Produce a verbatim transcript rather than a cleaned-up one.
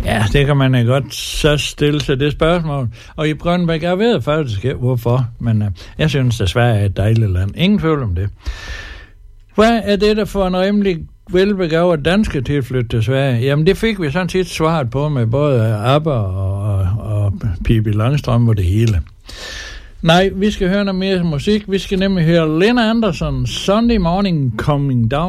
Ja, det kan man jo godt så stille sig det spørgsmål. Og i Brøndbæk, jeg ved faktisk ikke hvorfor, men uh, jeg synes, at Sverige er et dejligt land. Ingen tvivl om det. Hvad er det, der får en rimelig velbegavet danske tilflyt til Sverige? Jamen, det fik vi sådan set svaret på med både ABBA og, og, og Pippi Langstrømpe og det hele. Nej, vi skal høre noget mere musik. Vi skal nemlig høre Lena Andersson, Sunday Morning Coming Down.